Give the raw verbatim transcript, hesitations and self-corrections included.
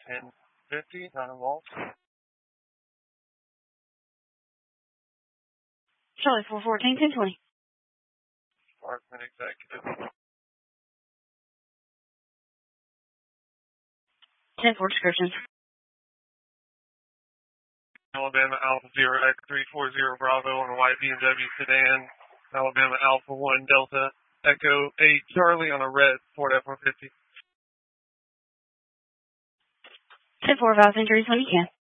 ten fifty, time off. Charlie four fourteen, ten twenty. Department executive. ten four description. Alabama Alpha Zero X three four zero Bravo on a white B M W sedan. Alabama Alpha One Delta Echo eight Charlie on a red Ford F one fifty. ten four, five injuries when you can.